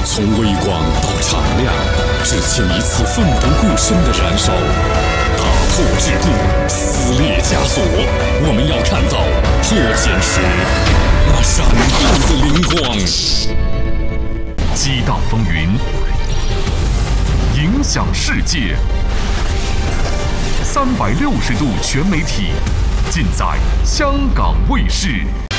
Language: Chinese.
从微光到敞亮，只欠一次奋不顾身的燃烧。打破桎梏，撕裂枷锁，我们要看到破茧时那闪电的灵光。 激荡风云，影响世界，360度全媒体，尽在香港卫视。